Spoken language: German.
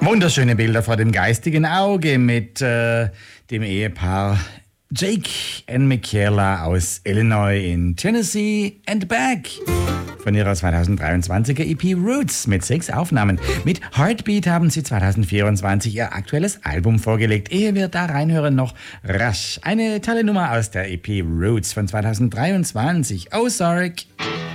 Wunderschöne Bilder vor dem geistigen Auge mit dem Ehepaar Jake und Michaela aus Illinois in Tennessee and Back. Von ihrer 2023er EP Roots mit 6 Aufnahmen. Mit Heartbeat haben sie 2024 ihr aktuelles Album vorgelegt. Ehe wir da reinhören, noch rasch eine tolle Nummer aus der EP Roots von 2023. Ozark.